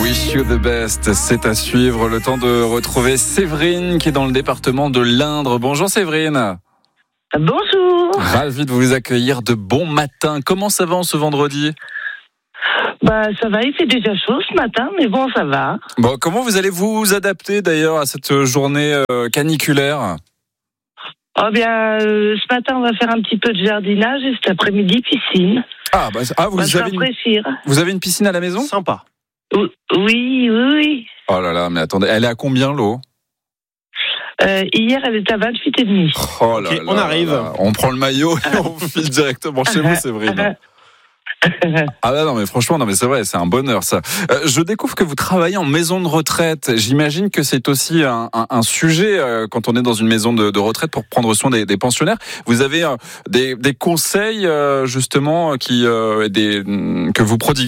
Wish you the best, c'est à suivre. Le temps de retrouver Séverine qui est dans le département de l'Indre. Bonjour Séverine. Bonjour. Ravi de vous accueillir de bon matin. Comment ça va en ce vendredi ? Ça va, il fait déjà chaud ce matin, mais bon, ça va. Bon, comment vous allez vous adapter d'ailleurs à cette journée caniculaire ? Ce matin, on va faire un petit peu de jardinage et cet après-midi, piscine. Vous avez une piscine à la maison ? Sympa. Oui. Oh là là, mais attendez, elle est à combien l'eau ? Hier, elle était à 28,5. Oh là Okay, là, on arrive. Là. On prend le maillot et on file directement chez vous, Séverine. Ah là, non mais franchement, non mais c'est vrai, c'est un bonheur ça. Je découvre que vous travaillez en maison de retraite. J'imagine que c'est aussi un sujet quand on est dans une maison de retraite pour prendre soin des pensionnaires. Vous avez des conseils justement que vous prodiguez ?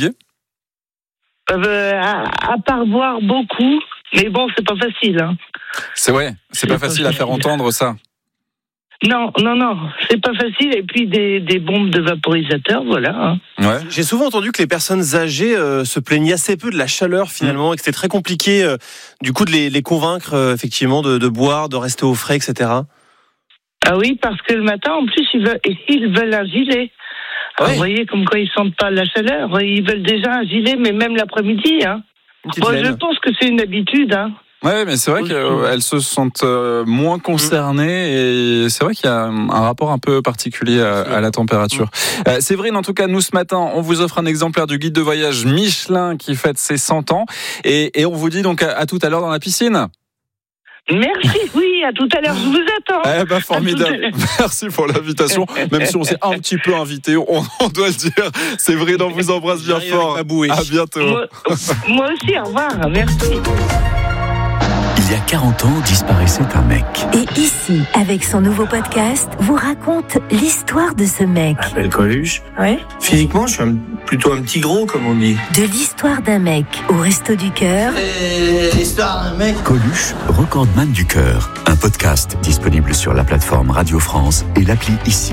À part boire beaucoup, mais bon, c'est pas facile. Hein. C'est vrai, c'est pas facile à faire entendre ça. Non, c'est pas facile. Et puis des bombes de vaporisateur, voilà. Hein. Ouais. J'ai souvent entendu que les personnes âgées se plaignaient assez peu de la chaleur finalement, et que c'était très compliqué du coup de les convaincre effectivement de boire, de rester au frais, etc. Ah oui, parce que le matin, en plus, ils veulent un gilet. Oui. Vous voyez comme quoi ils sentent pas la chaleur. Ils veulent déjà un gilet, mais même l'après-midi. Hein. Je pense que c'est une habitude. Hein. Ouais, mais c'est vrai qu'elles se sentent moins concernées et c'est vrai qu'il y a un rapport un peu particulier à la température. Séverine, en tout cas, nous ce matin, on vous offre un exemplaire du guide de voyage Michelin qui fête ses 100 ans et on vous dit donc à tout à l'heure dans la piscine. Merci, oui, à tout à l'heure, je vous attends. Formidable. Merci pour l'invitation. Même si on s'est un petit peu invité, on doit le dire. Séverine, on vous embrasse bien fort. À bientôt. Moi aussi, au revoir. Merci. Il y a 40 ans, disparaissait un mec. Et ici, avec son nouveau podcast, vous raconte l'histoire de ce mec. Je m'appelle Coluche. Ouais. Physiquement, je suis plutôt un petit gros, comme on dit. De l'histoire d'un mec au Resto du Cœur. Et l'histoire d'un mec. Coluche, recordman du cœur. Un podcast disponible sur la plateforme Radio France et l'appli Ici.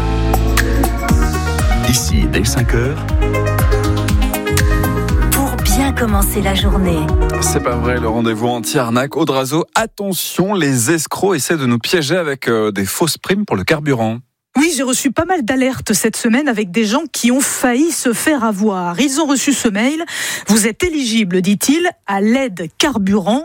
Ici, dès 5h. Bien commencer la journée. C'est pas vrai, le rendez-vous anti-arnaque. Audrazo, attention, les escrocs essaient de nous piéger avec des fausses primes pour le carburant. Oui, j'ai reçu pas mal d'alertes cette semaine avec des gens qui ont failli se faire avoir. Ils ont reçu ce mail. Vous êtes éligible, dit-il, à l'aide carburant,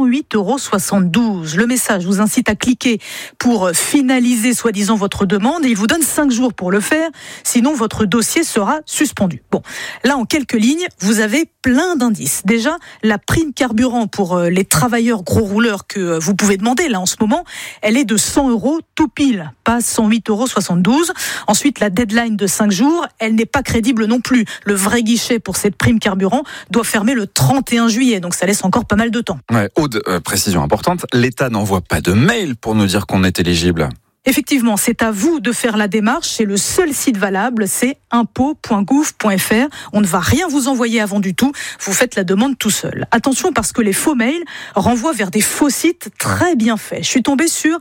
108,72 €. Le message vous incite à cliquer pour finaliser soi-disant votre demande et il vous donne 5 jours pour le faire. Sinon, votre dossier sera suspendu. Bon, là, en quelques lignes, vous avez plein d'indices. Déjà, la prime carburant pour les travailleurs gros rouleurs que vous pouvez demander, là, en ce moment, elle est de 100 € tout pile, pas 108,72 €. Ensuite, la deadline de 5 jours, elle n'est pas crédible non plus. Le vrai guichet pour cette prime carburant doit fermer le 31 juillet, donc ça laisse encore pas mal de temps. Ouais, Aude, précision importante, l'État n'envoie pas de mail pour nous dire qu'on est éligible. Effectivement, c'est à vous de faire la démarche. C'est le seul site valable, c'est impôts.gouv.fr. On ne va rien vous envoyer avant du tout. Vous faites la demande tout seul. Attention parce que les faux mails renvoient vers des faux sites très bien faits. Je suis tombée sur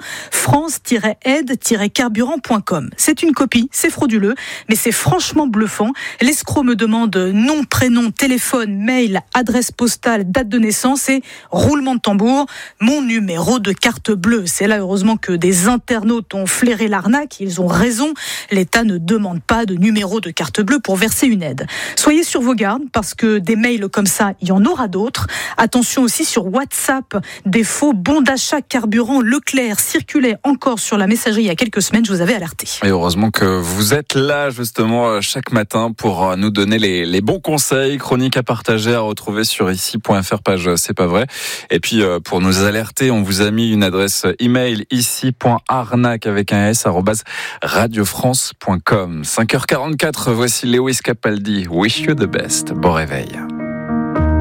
france-aide-carburant.com. C'est une copie, c'est frauduleux, mais c'est franchement bluffant. L'escroc me demande nom, prénom, téléphone, mail, adresse postale, date de naissance et roulement de tambour, mon numéro de carte bleue. C'est là heureusement que des internautes ont flairé l'arnaque, ils ont raison. L'État ne demande pas de numéro de carte bleue pour verser une aide. Soyez sur vos gardes parce que des mails comme ça, il y en aura d'autres. Attention aussi sur WhatsApp, des faux bons d'achat carburant Leclerc circulaient encore sur la messagerie il y a quelques semaines, je vous avais alerté. Et heureusement que vous êtes là justement chaque matin pour nous donner les bons conseils, chroniques à partager, à retrouver sur ici.fr, page C'est pas vrai. Et puis pour nous alerter, on vous a mis une adresse email ici.arnaque avec un s @radiofrance.com. 5h44, voici Lewis Capaldi, Wish You the Best. Bon réveil.